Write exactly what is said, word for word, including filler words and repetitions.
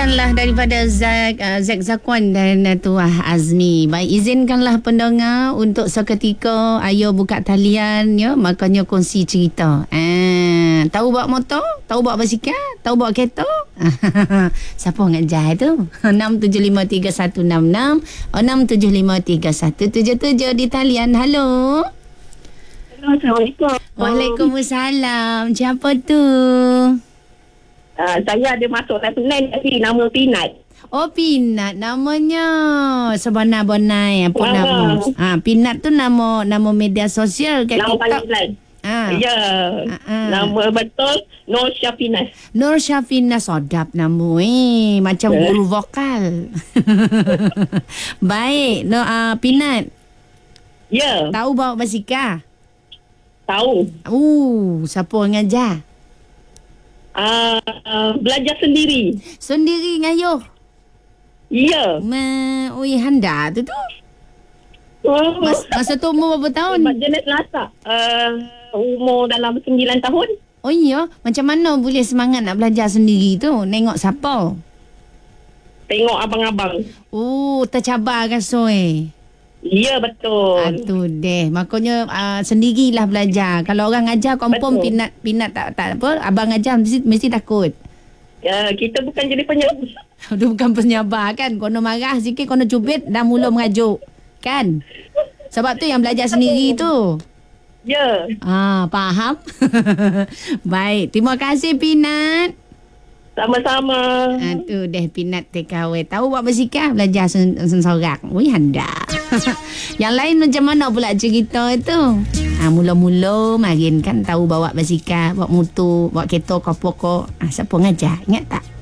Izinkanlah daripada Zak, uh, Zak Zakwan dan uh, Tuah Azmi. Baik, izinkanlah pendengar untuk seketika ayo buka talian ya, makanya kongsi cerita. Ah, tahu bawa motor? Tahu bawa basikal? Tahu bawa kereta? Siapa ngajar tu? enam tujuh lima tiga satu enam enam enam tujuh lima tiga satu tujuh tujuh di talian. Halo. Assalamualaikum. Waalaikumsalam. Siapa tu? Uh, saya ada masuk satu line tadi nama Pinat. Oh, Pinat namanya. Sebenar bonai apa Wow. nama? Ha, Pinat tu nama nama media sosial kat Nama TikTok. panggilan. Ha. Ya. Ha-ha. Nama betul Nur Syafinas. Nur Syafina, sedap nama eh. Macam Eh. guru vokal. Baik, no, uh, Pinat. Ya. Tahu bawa basikal? Tahu. Uh, siapa ngajar? Uh, uh, belajar sendiri. Sendiri ngayuh. Ya. Ma, ui handa tu tu. Oh. Mas, masa tu umur berapa tahun? Jenis lasak. Uh, umur dalam sembilan tahun. Oh iya, macam mana boleh semangat nak belajar sendiri tu? Nengok siapa? Tengok abang-abang. Oh, tercabar rasa eh. Ya, betul. Ah, tu deh. Makanya uh, sendirilah belajar. Kalau orang ajar confirm Betul. pinat pinat tak tak apa, abang ajar mesti mesti takut. Ya, kita bukan jadi penyeru. Dia bukan penyabar kan. Kono marah sikit, kono cubit dah mula mengajuk. Kan? Sebab tu yang belajar sendiri tu. Ya. Ah, faham? Baik, terima kasih Pinat. Sama-sama. Ah, tu deh Pinat T K W. Tahu buat basikal, belajar sen- sensorak. Wih, handa. Yang lain macam mana pula cerita itu? Ah, mula-mula marin kan tahu bawa basikal, bawa motor, bawa kereta, kopoko. Ah, siapa ngajar? Ingat tak?